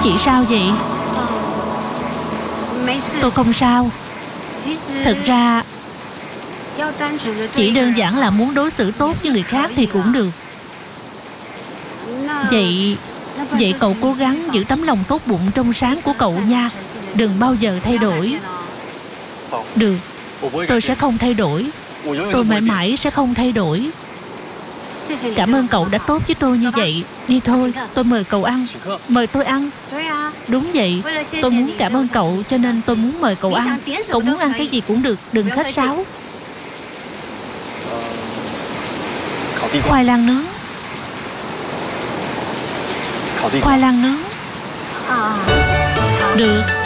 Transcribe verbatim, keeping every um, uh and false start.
Chị sao vậy? Tôi không sao. Thật ra chỉ đơn giản là muốn đối xử tốt với người khác thì cũng được. Vậy Vậy cậu cố gắng giữ tấm lòng tốt bụng trong sáng của cậu nha. Đừng bao giờ thay đổi. Được, tôi sẽ không thay đổi. Tôi mãi mãi sẽ không thay đổi. Cảm ơn cậu đã tốt với tôi như vậy. Đi thôi, tôi mời cậu ăn. Mời tôi ăn. Đúng vậy, tôi muốn cảm ơn cậu cho nên tôi muốn mời cậu ăn. Cậu muốn ăn cái gì cũng được, đừng khách sáo. Khoai lang nướng. Khoai lang nướng. Được.